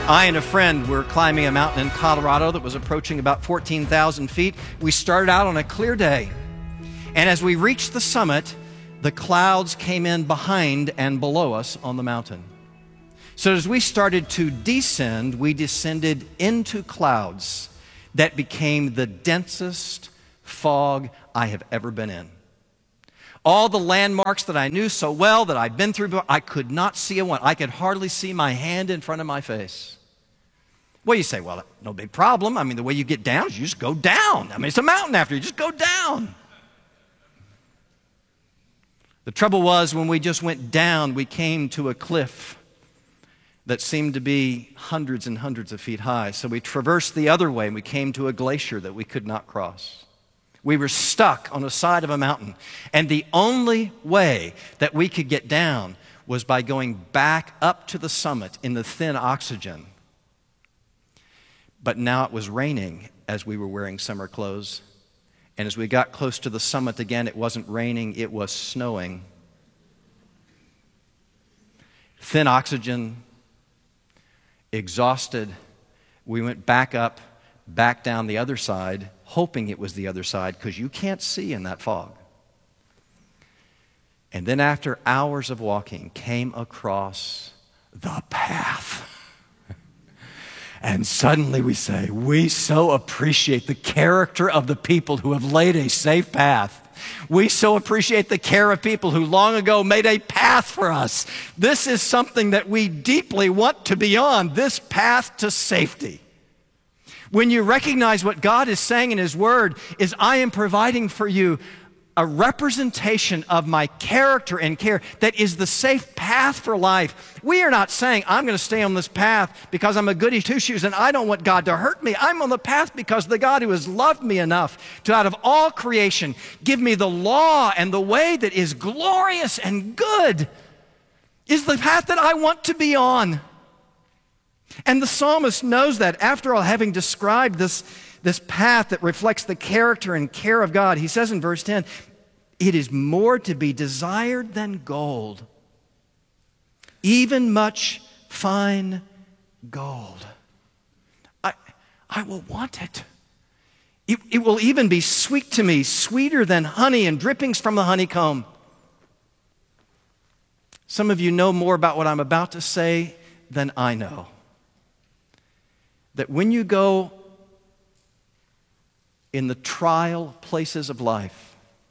I and a friend were climbing a mountain in Colorado that was approaching about 14,000 feet. We started out on a clear day. And as we reached the summit, the clouds came in behind and below us on the mountain. So as we started to descend, we descended into clouds that became the densest fog I have ever been in. All the landmarks that I knew so well, that I'd been through, I could not see a one. I could hardly see my hand in front of my face. Well, you say, well, no big problem. I mean, the way you get down is you just go down. I mean, it's a mountain after you just go down. The trouble was, when we just went down, we came to a cliff that seemed to be hundreds and hundreds of feet high. So we traversed the other way, and we came to a glacier that we could not cross. We were stuck on the side of a mountain, and the only way that we could get down was by going back up to the summit in the thin oxygen. But now it was raining as we were wearing summer clothes. And as we got close to the summit again, it wasn't raining, it was snowing. Thin oxygen, exhausted. We went back up, back down the other side, hoping it was the other side, because you can't see in that fog. And then after hours of walking, came across the path. And suddenly we say, we so appreciate the character of the people who have laid a safe path. We so appreciate the care of people who long ago made a path for us. This is something that we deeply want to be on, this path to safety. When you recognize what God is saying in His Word is, I am providing for you a representation of my character and care that is the safe path for life. We are not saying, I'm going to stay on this path because I'm a goody two-shoes and I don't want God to hurt me. I'm on the path because the God who has loved me enough to, out of all creation, give me the law and the way that is glorious and good is the path that I want to be on. And the psalmist knows that. After all, having described this path that reflects the character and care of God, he says in verse 10, it is more to be desired than gold, even much fine gold. I will want it. It will even be sweet to me, sweeter than honey and drippings from the honeycomb. Some of you know more about what I'm about to say than I know. That when you go in the trial places of life,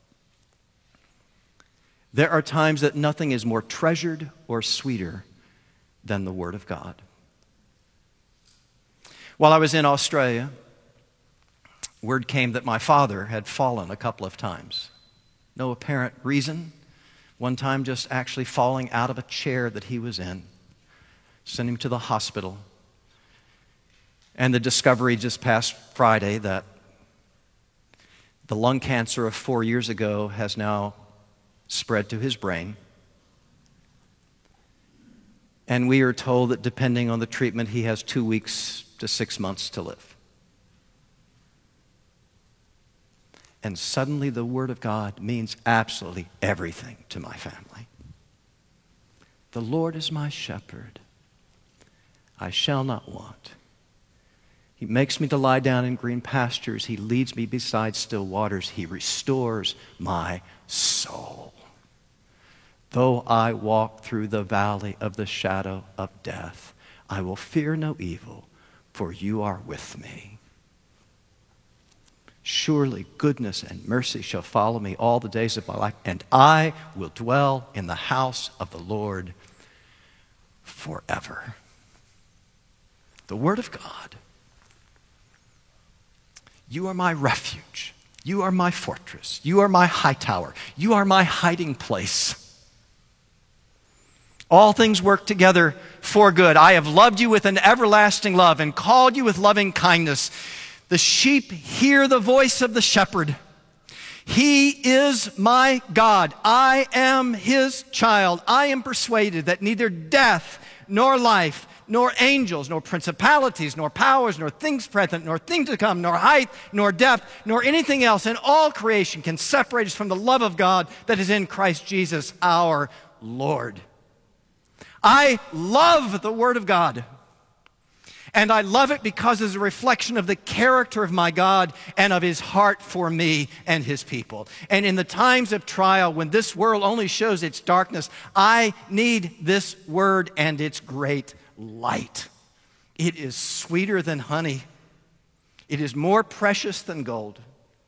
there are times that nothing is more treasured or sweeter than the Word of God. While I was in Australia, word came that my father had fallen a couple of times. No apparent reason. One time just actually falling out of a chair that he was in. Sent him to the hospital. And the discovery just past Friday that the lung cancer of 4 years ago has now spread to his brain. And we are told that depending on the treatment, he has 2 weeks to 6 months to live. And suddenly the Word of God means absolutely everything to my family. The Lord is my shepherd. I shall not want. He makes me to lie down in green pastures. He leads me beside still waters. He restores my soul. Though I walk through the valley of the shadow of death, I will fear no evil, for you are with me. Surely goodness and mercy shall follow me all the days of my life, and I will dwell in the house of the Lord forever. The Word of God. You are my refuge. You are my fortress. You are my high tower. You are my hiding place. All things work together for good. I have loved you with an everlasting love and called you with loving kindness. The sheep hear the voice of the shepherd. He is my God. I am His child. I am persuaded that neither death nor life, nor angels, nor principalities, nor powers, nor things present, nor things to come, nor height, nor depth, nor anything else in all creation can separate us from the love of God that is in Christ Jesus our Lord. I love the Word of God. And I love it because it's a reflection of the character of my God and of his heart for me and his people. And in the times of trial, when this world only shows its darkness, I need this word and its great light. It is sweeter than honey. It is more precious than gold.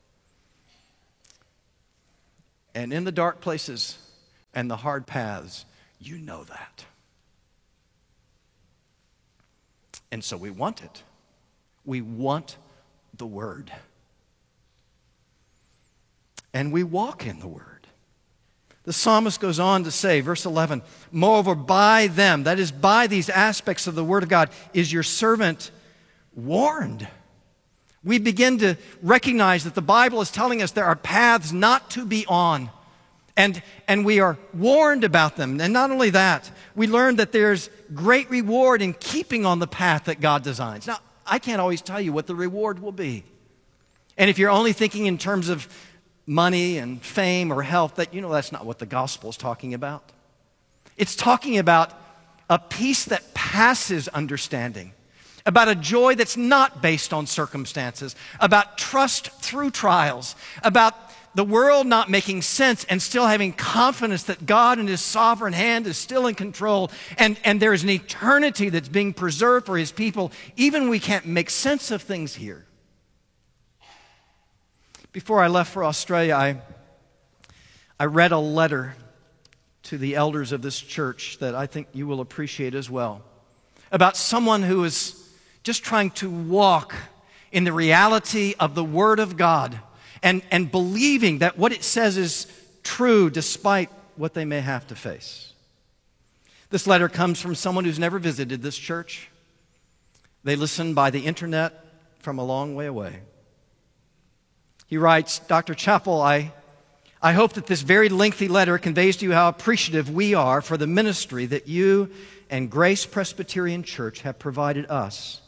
And in the dark places and the hard paths, you know that. And so we want it. We want the Word. And we walk in the Word. The psalmist goes on to say, verse 11, moreover, by them, that is, by these aspects of the Word of God, is your servant warned. We begin to recognize that the Bible is telling us there are paths not to be on. And we are warned about them. And not only that, we learn that there's great reward in keeping on the path that God designs. Now, I can't always tell you what the reward will be. And if you're only thinking in terms of money and fame or health, that's not what the gospel is talking about. It's talking about a peace that passes understanding, about a joy that's not based on circumstances, about trust through trials, about the world not making sense and still having confidence that God in his sovereign hand is still in control, and there is an eternity that's being preserved for his people, even when we can't make sense of things here. Before I left for Australia, I read a letter to the elders of this church that I think you will appreciate as well, about someone who is just trying to walk in the reality of the Word of God, and believing that what it says is true despite what they may have to face. This letter comes from someone who's never visited this church. They listen by the internet from a long way away. He writes, Dr. Chappell, I hope that this very lengthy letter conveys to you how appreciative we are for the ministry that you and Grace Presbyterian Church have provided us,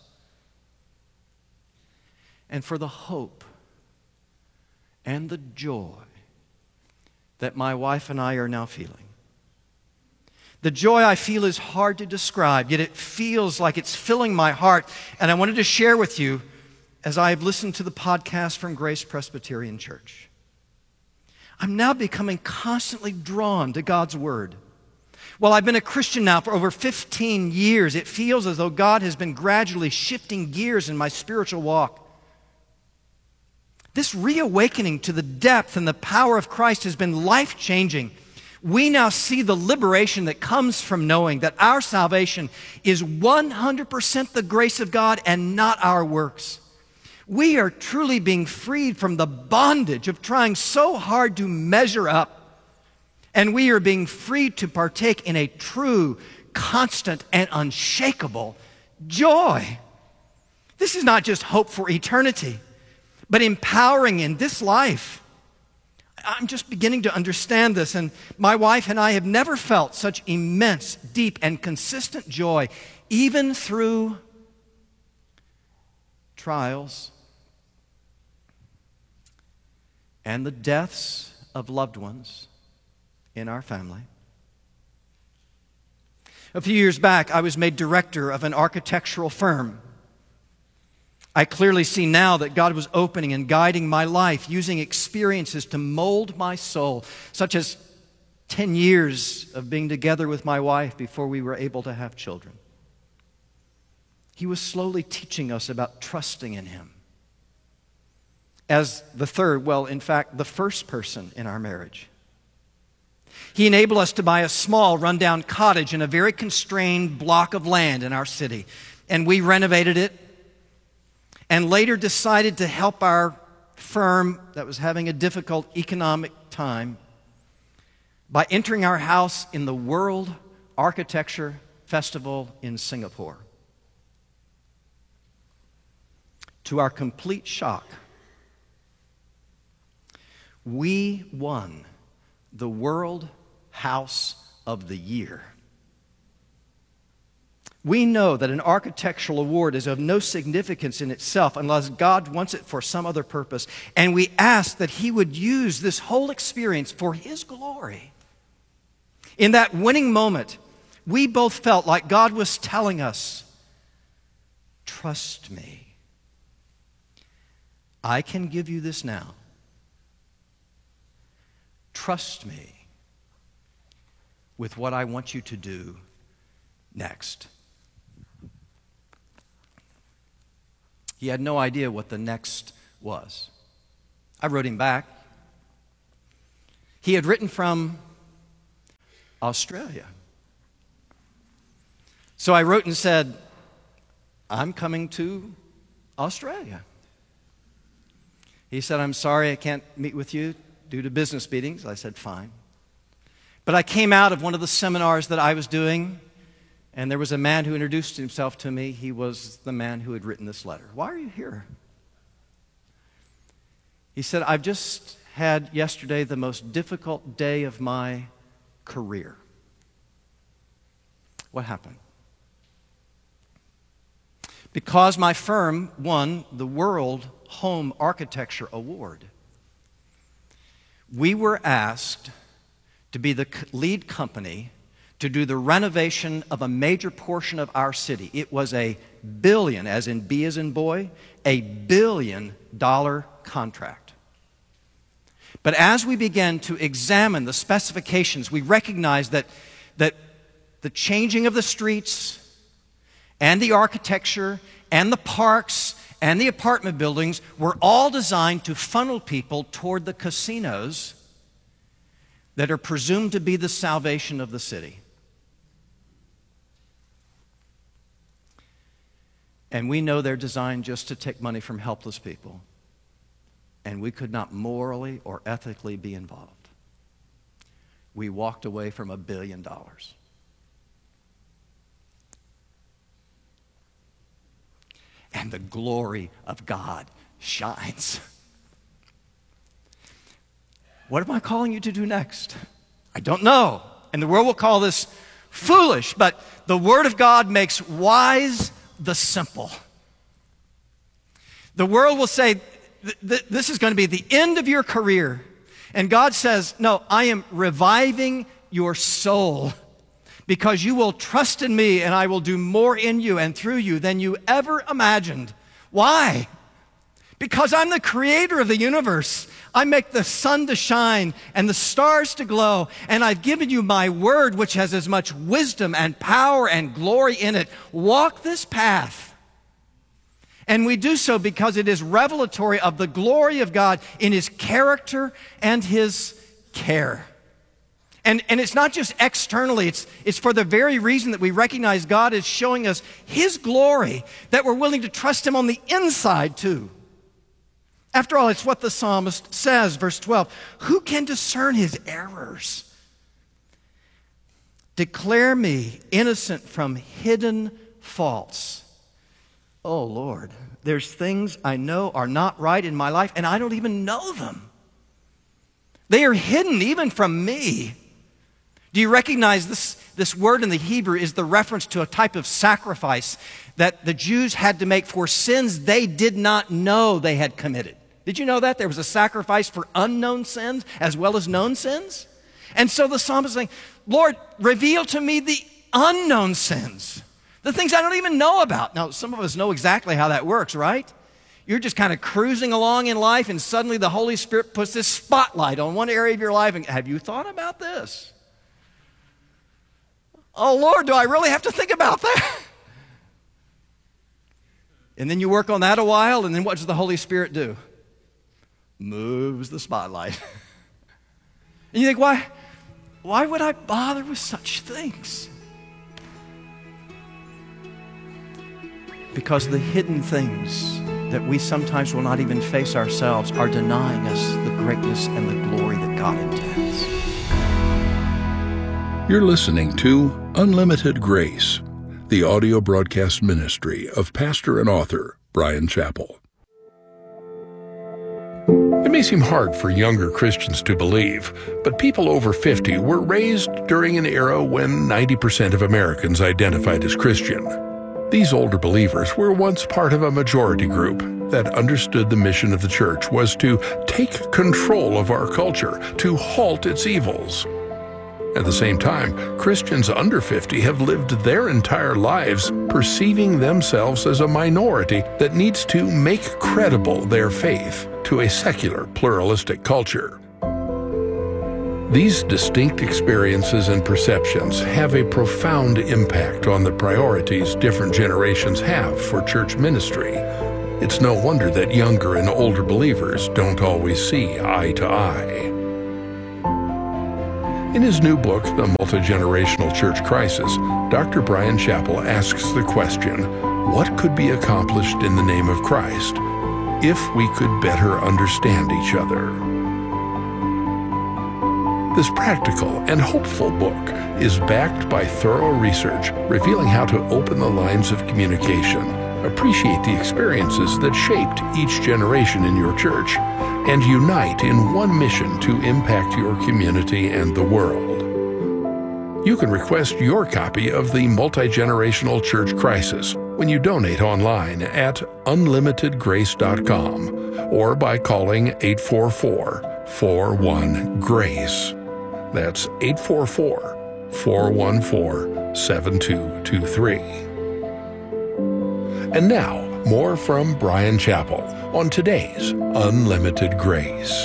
and for the hope and the joy that my wife and I are now feeling. The joy I feel is hard to describe, yet it feels like it's filling my heart. And I wanted to share with you as I have listened to the podcast from Grace Presbyterian Church. I'm now becoming constantly drawn to God's Word. Well, I've been a Christian now for over 15 years. It feels as though God has been gradually shifting gears in my spiritual walk. This reawakening to the depth and the power of Christ has been life-changing. We now see the liberation that comes from knowing that our salvation is 100% the grace of God and not our works. We are truly being freed from the bondage of trying so hard to measure up, and we are being freed to partake in a true, constant, and unshakable joy. This is not just hope for eternity, but empowering in this life. I'm just beginning to understand this, and my wife and I have never felt such immense, deep, and consistent joy, even through trials and the deaths of loved ones in our family. A few years back, I was made director of an architectural firm. I clearly see now that God was opening and guiding my life, using experiences to mold my soul, such as 10 years of being together with my wife before we were able to have children. He was slowly teaching us about trusting in Him as the first person in our marriage. He enabled us to buy a small, rundown cottage in a very constrained block of land in our city, and we renovated it, and later decided to help our firm that was having a difficult economic time by entering our house in the World Architecture Festival in Singapore. To our complete shock, we won the World House of the Year. We know that an architectural award is of no significance in itself unless God wants it for some other purpose. And we ask that He would use this whole experience for His glory. In that winning moment, we both felt like God was telling us, Trust me. I can give you this now. Trust me with what I want you to do next. He had no idea what the next was. I wrote him back. He had written from Australia. So I wrote and said, I'm coming to Australia. He said, I'm sorry I can't meet with you due to business meetings. I said, fine. But I came out of one of the seminars that I was doing, and there was a man who introduced himself to me. He was the man who had written this letter. Why are you here? He said, I've just had yesterday the most difficult day of my career. What happened? Because my firm won the World Home Architecture Award. We were asked to be the lead company to do the renovation of a major portion of our city. It was a billion, as in B as in boy, $1 billion contract. But as we began to examine the specifications, we recognized that the changing of the streets and the architecture and the parks and the apartment buildings were all designed to funnel people toward the casinos that are presumed to be the salvation of the city. And we know they're designed just to take money from helpless people. And we could not morally or ethically be involved. We walked away from $1 billion. And the glory of God shines. What am I calling you to do next? I don't know. And the world will call this foolish, but the Word of God makes wise the simple. The world will say, this is going to be the end of your career. And God says, no, I am reviving your soul because you will trust in me and I will do more in you and through you than you ever imagined. Why? Because I'm the creator of the universe. I make the sun to shine and the stars to glow, and I've given you my word, which has as much wisdom and power and glory in it. Walk this path. And we do so because it is revelatory of the glory of God in His character and His care. And it's not just externally, it's for the very reason that we recognize God is showing us His glory, that we're willing to trust Him on the inside too. After all, it's what the psalmist says, verse 12. Who can discern his errors? Declare me innocent from hidden faults. Oh, Lord, there's things I know are not right in my life, and I don't even know them. They are hidden even from me. Do you recognize this word in the Hebrew is the reference to a type of sacrifice that the Jews had to make for sins they did not know they had committed? Did you know that? There was a sacrifice for unknown sins as well as known sins. And so the psalmist is saying, Lord, reveal to me the unknown sins, the things I don't even know about. Now, some of us know exactly how that works, right? You're just kind of cruising along in life and suddenly the Holy Spirit puts this spotlight on one area of your life. And have you thought about this? Oh, Lord, do I really have to think about that? And then you work on that a while, and then what does the Holy Spirit do? Moves the spotlight. And you think, why would I bother with such things? Because the hidden things that we sometimes will not even face ourselves are denying us the greatness and the glory that God intends. You're listening to Unlimited Grace, the audio broadcast ministry of pastor and author Bryan Chapell. It may seem hard for younger Christians to believe, but people over 50 were raised during an era when 90% of Americans identified as Christian. These older believers were once part of a majority group that understood the mission of the church was to take control of our culture, to halt its evils. At the same time, Christians under 50 have lived their entire lives perceiving themselves as a minority that needs to make credible their faith to a secular, pluralistic culture. These distinct experiences and perceptions have a profound impact on the priorities different generations have for church ministry. It's no wonder that younger and older believers don't always see eye to eye. In his new book, The Multigenerational Church Crisis, Dr. Bryan Chapell asks the question, what could be accomplished in the name of Christ if we could better understand each other? This practical and hopeful book is backed by thorough research revealing how to open the lines of communication, appreciate the experiences that shaped each generation in your church, and unite in one mission to impact your community and the world. You can request your copy of The Multigenerational Church Crisis when you donate online at unlimitedgrace.com or by calling 844-41-GRACE. That's 844-414-7223. And now, more from Bryan Chapell on today's Unlimited Grace.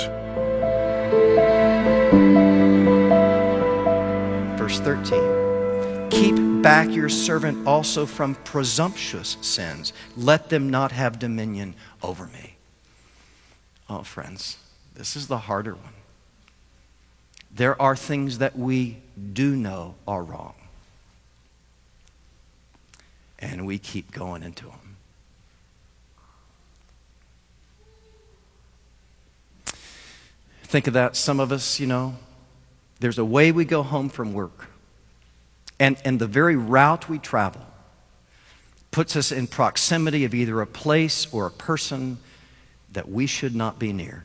Verse 13, keep back your servant also from presumptuous sins. Let them not have dominion over me. Oh, friends, this is the harder one. There are things that we do know are wrong, and we keep going into them. Think of that. Some of us, there's a way we go home from work. And the very route we travel puts us in proximity of either a place or a person that we should not be near.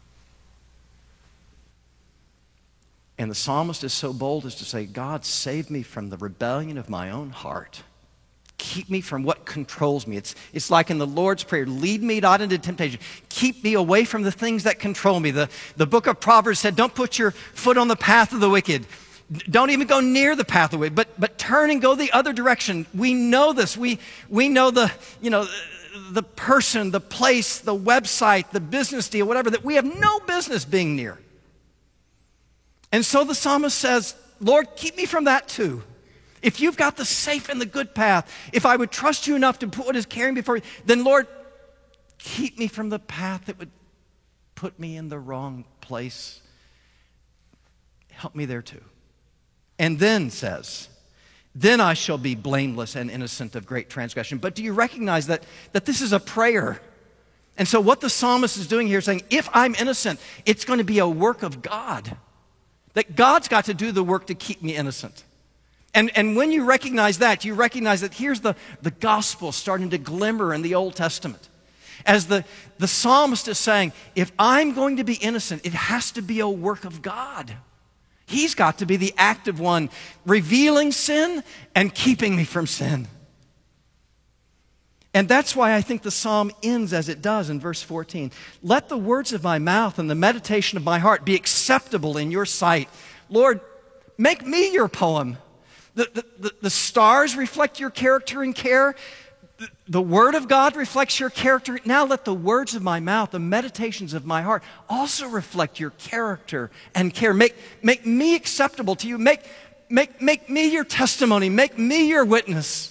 And the psalmist is so bold as to say, God, save me from the rebellion of my own heart. Keep me from what controls me. It's like in the Lord's Prayer, lead me not into temptation. Keep me away from the things that control me. The book of Proverbs said, don't put your foot on the path of the wicked. Don't even go near the path of the wicked, but turn and go the other direction. We know this. We know the person, the place, the website, the business deal, whatever, that we have no business being near. And so the psalmist says, Lord, keep me from that too. If you've got the safe and the good path, if I would trust you enough to put what is carrying before you, then Lord, keep me from the path that would put me in the wrong place. Help me there too. And then says, then I shall be blameless and innocent of great transgression. But do you recognize that this is a prayer? And so what the psalmist is doing here is saying, if I'm innocent, it's going to be a work of God. That God's got to do the work to keep me innocent. And when you recognize that, you recognize that here's the gospel starting to glimmer in the Old Testament. As the psalmist is saying, if I'm going to be innocent, it has to be a work of God. He's got to be the active one, revealing sin and keeping me from sin. And that's why I think the psalm ends as it does in verse 14. Let the words of my mouth and the meditation of my heart be acceptable in your sight. Lord, make me your poem. The stars reflect your character and care. The word of God reflects your character. Now let the words of my mouth, the meditations of my heart also reflect your character and care. Make me acceptable to you. Make me your testimony. Make me your witness.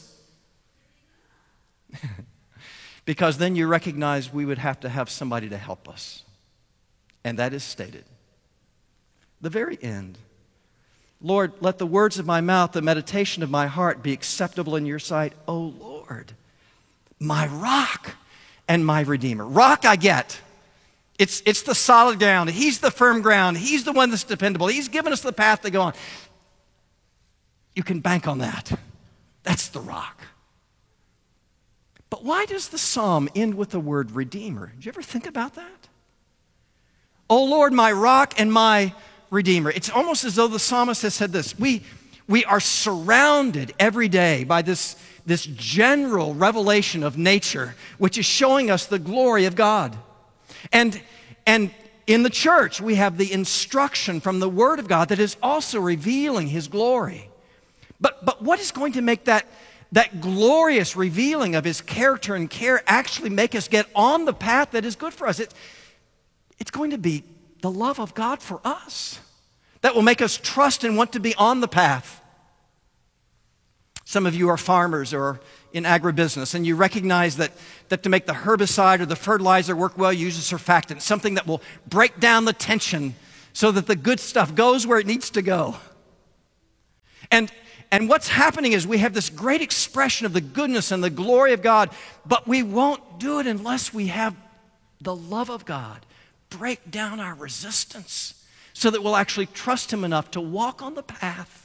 Because then you recognize we would have to have somebody to help us. And that is stated. The very end. Lord, let the words of my mouth, the meditation of my heart be acceptable in your sight, O Lord, my rock and my redeemer. Rock I get. It's the solid ground. He's the firm ground. He's the one that's dependable. He's given us the path to go on. You can bank on that. That's the rock. But why does the psalm end with the word redeemer? Did you ever think about that? O Lord, my rock and my redeemer. It's almost as though the psalmist has said this. We are surrounded every day by this general revelation of nature, which is showing us the glory of God. And in the church, we have the instruction from the Word of God that is also revealing His glory. But what is going to make that glorious revealing of His character and care actually make us get on the path that is good for us? It's going to be the love of God for us that will make us trust and want to be on the path. Some of you are farmers or in agribusiness, and you recognize that to make the herbicide or the fertilizer work well, you use a surfactant, something that will break down the tension so that the good stuff goes where it needs to go. And what's happening is we have this great expression of the goodness and the glory of God, but we won't do it unless we have the love of God break down our resistance so that we'll actually trust Him enough to walk on the path.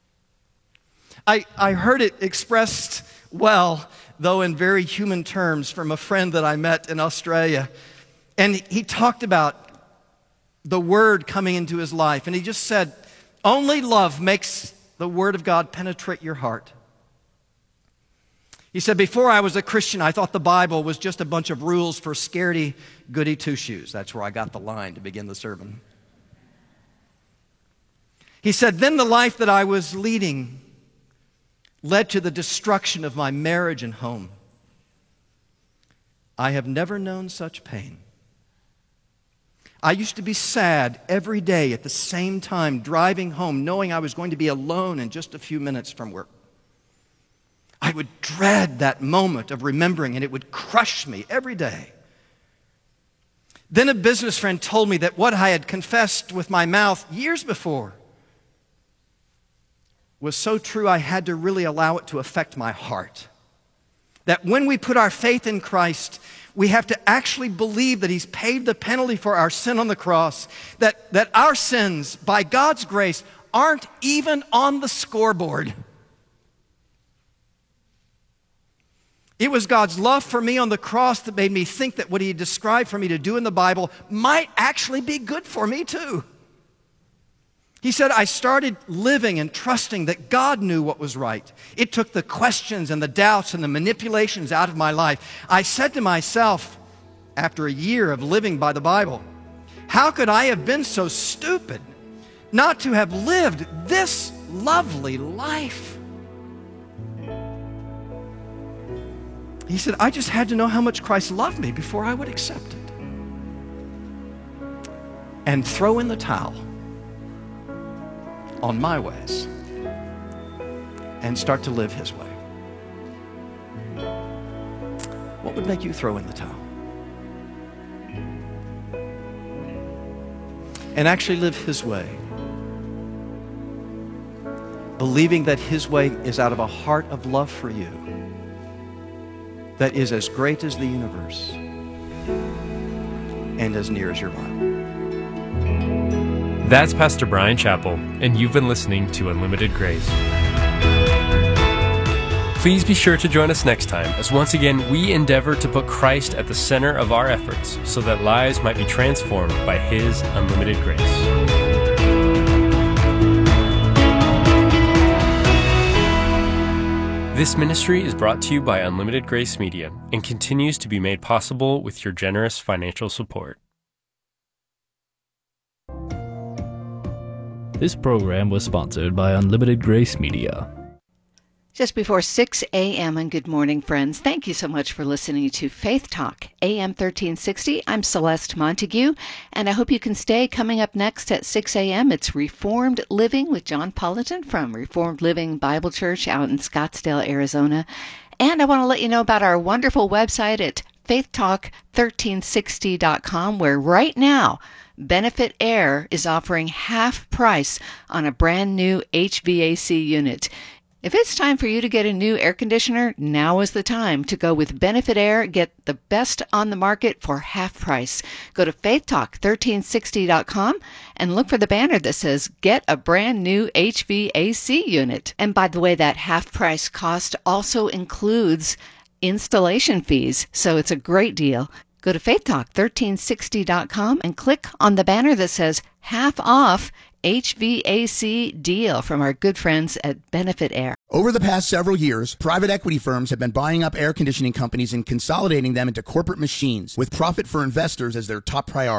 I heard it expressed well, though in very human terms, from a friend that I met in Australia. And he talked about the Word coming into his life. And he just said, only love makes the Word of God penetrate your heart. He said, before I was a Christian, I thought the Bible was just a bunch of rules for scaredy goody two-shoes. That's where I got the line to begin the sermon. He said, then the life that I was leading led to the destruction of my marriage and home. I have never known such pain. I used to be sad every day at the same time driving home, knowing I was going to be alone in just a few minutes from work. I would dread that moment of remembering, and it would crush me every day. Then a business friend told me that what I had confessed with my mouth years before was so true I had to really allow it to affect my heart. That when we put our faith in Christ, we have to actually believe that He's paid the penalty for our sin on the cross, that our sins, by God's grace, aren't even on the scoreboard. It was God's love for me on the cross that made me think that what He described for me to do in the Bible might actually be good for me too. He said, I started living and trusting that God knew what was right. It took the questions and the doubts and the manipulations out of my life. I said to myself, after a year of living by the Bible, how could I have been so stupid not to have lived this lovely life? He said, I just had to know how much Christ loved me before I would accept it. And throw in the towel on my ways and start to live His way. What would make you throw in the towel? And actually live His way, believing that His way is out of a heart of love for you that is as great as the universe and as near as your Bible. That's Pastor Brian Chappell, and you've been listening to Unlimited Grace. Please be sure to join us next time, as once again we endeavor to put Christ at the center of our efforts so that lives might be transformed by His unlimited grace. This ministry is brought to you by Unlimited Grace Media and continues to be made possible with your generous financial support. This program was sponsored by Unlimited Grace Media. Just before 6 a.m. and good morning, friends. Thank you so much for listening to Faith Talk, AM 1360. I'm Celeste Montague, and I hope you can stay. Coming up next at 6 a.m., it's Reformed Living with John Politan from Reformed Living Bible Church out in Scottsdale, Arizona. And I want to let you know about our wonderful website at faithtalk1360.com, where right now, Benefit Air is offering half price on a brand new HVAC unit. If it's time for you to get a new air conditioner, now is the time to go with Benefit Air. Get the best on the market for half price. Go to faithtalk1360.com and look for the banner that says, Get a brand new HVAC unit. And by the way, that half price cost also includes installation fees, so it's a great deal. Go to faithtalk1360.com and click on the banner that says half off HVAC deal from our good friends at Benefit Air. Over the past several years, private equity firms have been buying up air conditioning companies and consolidating them into corporate machines with profit for investors as their top priority.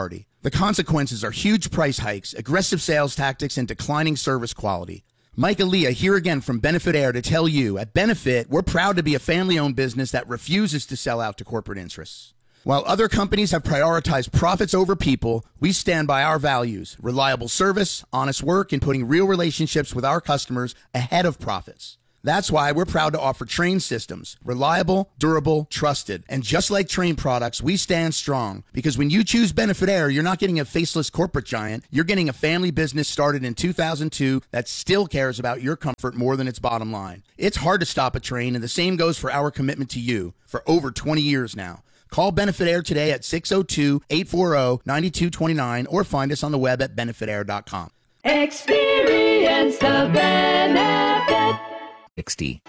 The consequences are huge price hikes, aggressive sales tactics, and declining service quality. Mike Aaliyah here again from Benefit Air to tell you, at Benefit, we're proud to be a family-owned business that refuses to sell out to corporate interests. While other companies have prioritized profits over people, we stand by our values: reliable service, honest work, and putting real relationships with our customers ahead of profits. That's why we're proud to offer Trane systems. Reliable, durable, trusted. And just like Trane products, we stand strong. Because when you choose Benefit Air, you're not getting a faceless corporate giant. You're getting a family business started in 2002 that still cares about your comfort more than its bottom line. It's hard to stop a Trane, and the same goes for our commitment to you for over 20 years now. Call Benefit Air today at 602-840-9229 or find us on the web at benefitair.com. Experience the benefit. 60.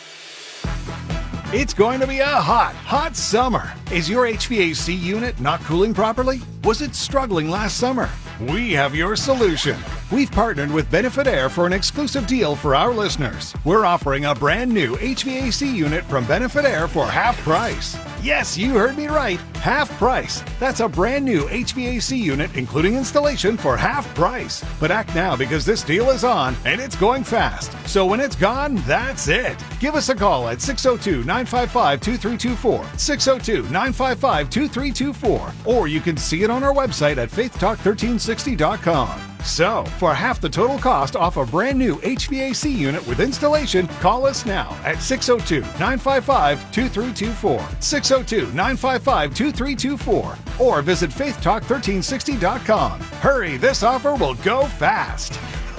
It's going to be a hot summer. Is your HVAC unit not cooling properly? Was it struggling last summer? We have your solution. We've partnered with Benefit Air for an exclusive deal for our listeners. We're offering a brand new HVAC unit from Benefit Air for half price. Yes, you heard me right. Half price. That's a brand new HVAC unit, including installation, for half price. But act now because this deal is on and it's going fast. So when it's gone, that's it. Give us a call at 602-955-2324, 602-955-2324, or you can see it on our website at faithtalk1360.com. So, for half the total cost off a brand new HVAC unit with installation, call us now at 602-955-2324, 602-955-2324, or visit faithtalk1360.com. Hurry, this offer will go fast.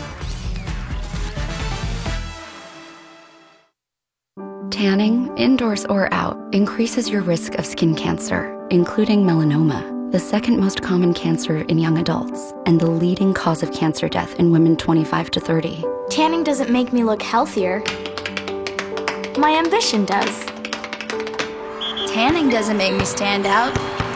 Tanning, indoors or out, increases your risk of skin cancer, including melanoma, the second most common cancer in young adults, and the leading cause of cancer death in women 25 to 30. Tanning doesn't make me look healthier. My ambition does. Tanning doesn't make me stand out.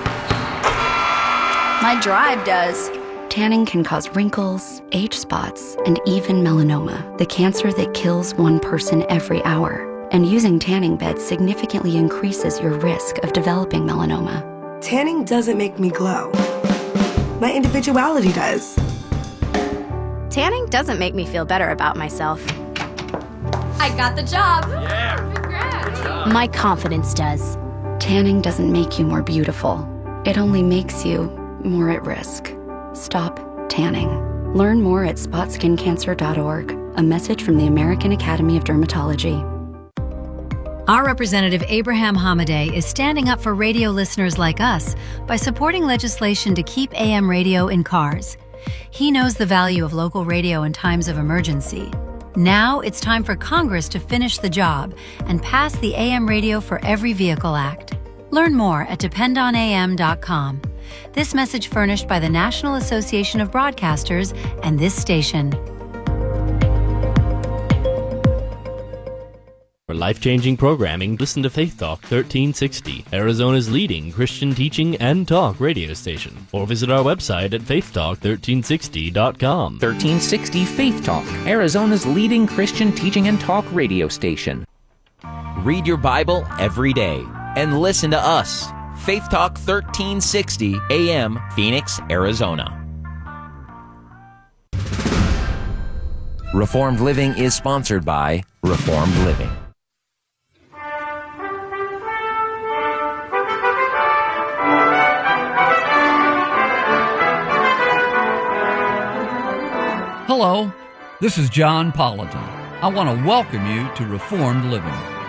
My drive does. Tanning can cause wrinkles, age spots, and even melanoma, the cancer that kills one person every hour. And using tanning beds significantly increases your risk of developing melanoma. Tanning doesn't make me glow. My individuality does. Tanning doesn't make me feel better about myself. I got the job. Yeah. Congrats. My confidence does. Tanning doesn't make you more beautiful. It only makes you more at risk. Stop tanning. Learn more at spotskincancer.org. A message from the American Academy of Dermatology. Our representative Abraham Hamadeh is standing up for radio listeners like us by supporting legislation to keep AM radio in cars. He knows the value of local radio in times of emergency. Now it's time for Congress to finish the job and pass the AM Radio for Every Vehicle Act. Learn more at dependonam.com. This message furnished by the National Association of Broadcasters and this station. For life-changing programming, listen to Faith Talk 1360, Arizona's leading Christian teaching and talk radio station. Or visit our website at faithtalk1360.com. 1360 Faith Talk, Arizona's leading Christian teaching and talk radio station. Read your Bible every day and listen to us. Faith Talk 1360 AM, Phoenix, Arizona. Reformed Living is sponsored by Reformed Living. Hello, this is John Politan. I want to welcome you to Reformed Living.